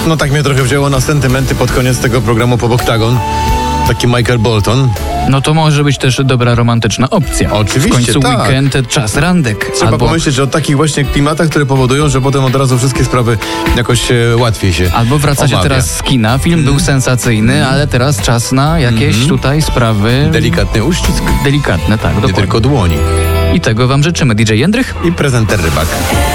No tak mnie trochę wzięło na sentymenty pod koniec tego programu Pop Oktagon. Taki Michael Bolton. No to może być też dobra romantyczna opcja. Oczywiście, w końcu tak. weekend, czas randek. Trzeba pomyśleć, że o takich właśnie klimatach, które powodują, że potem od razu wszystkie sprawy jakoś łatwiej się Albo wracacie omawia. teraz z kina, film był sensacyjny, ale teraz czas na jakieś tutaj sprawy... Delikatny uścisk, Delikatne, tak, nie dokładnie. tylko dłoni. I tego wam życzymy. DJ Jędrych? I prezenter Rybak.